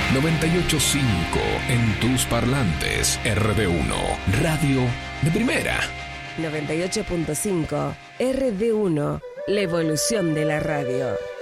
98.5 en tus parlantes. RD1, radio de primera. 98.5 RD1, la evolución de la radio.